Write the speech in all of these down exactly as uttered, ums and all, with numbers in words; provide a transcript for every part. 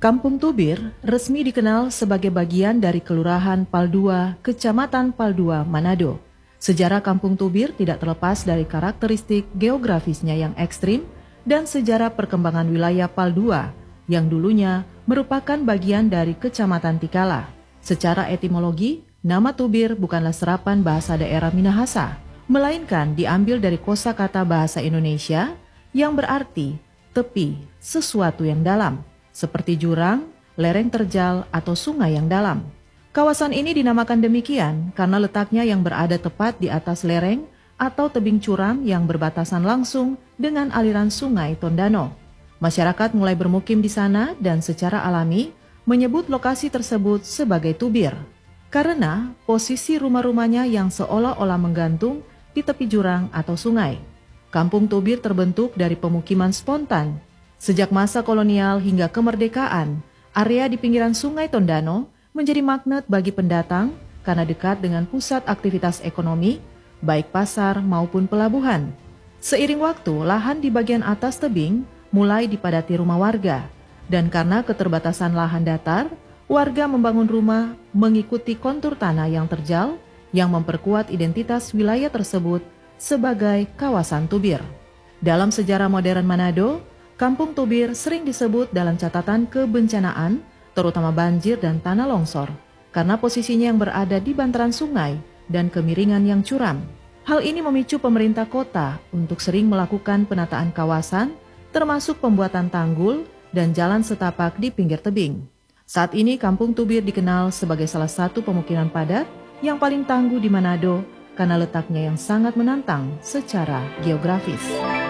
Kampung Tubir resmi dikenal sebagai bagian dari Kelurahan Paldua, Kecamatan Paldua, Manado. Sejarah Kampung Tubir tidak terlepas dari karakteristik geografisnya yang ekstrim dan sejarah perkembangan wilayah Paldua yang dulunya merupakan bagian dari Kecamatan Tikala. Secara etimologi, nama Tubir bukanlah serapan bahasa daerah Minahasa, melainkan diambil dari kosakata bahasa Indonesia yang berarti tepi, sesuatu yang dalam, seperti jurang, lereng terjal, atau sungai yang dalam. Kawasan ini dinamakan demikian karena letaknya yang berada tepat di atas lereng atau tebing curam yang berbatasan langsung dengan aliran sungai Tondano. Masyarakat mulai bermukim di sana dan secara alami menyebut lokasi tersebut sebagai Tubir, karena posisi rumah-rumahnya yang seolah-olah menggantung di tepi jurang atau sungai. Kampung Tubir terbentuk dari pemukiman spontan. Sejak masa kolonial hingga kemerdekaan, area di pinggiran sungai Tondano menjadi magnet bagi pendatang karena dekat dengan pusat aktivitas ekonomi, baik pasar maupun pelabuhan. Seiring waktu, lahan di bagian atas tebing mulai dipadati rumah warga, dan karena keterbatasan lahan datar, warga membangun rumah mengikuti kontur tanah yang terjal yang memperkuat identitas wilayah tersebut sebagai kawasan Tubir. Dalam sejarah modern Manado, Kampung Tubir sering disebut dalam catatan kebencanaan, terutama banjir dan tanah longsor, karena posisinya yang berada di bantaran sungai dan kemiringan yang curam. Hal ini memicu pemerintah kota untuk sering melakukan penataan kawasan, termasuk pembuatan tanggul dan jalan setapak di pinggir tebing. Saat ini Kampung Tubir dikenal sebagai salah satu pemukiman padat yang paling tangguh di Manado karena letaknya yang sangat menantang secara geografis.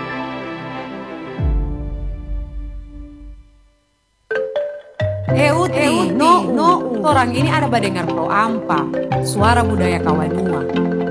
Eh Uti, no, no, orang ini ada badengar pro ampa, suara budaya Kawanua.